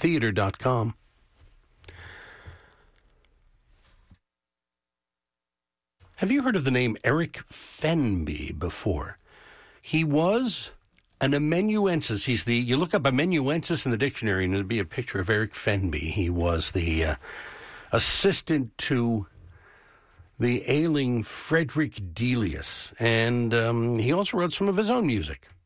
AmericanTheater.com. Have you heard of the name Eric Fenby before? He was an amanuensis. You look up amanuensis in the dictionary and it'll be a picture of Eric Fenby. He was the assistant to the ailing Frederick Delius, and he also wrote some of his own music.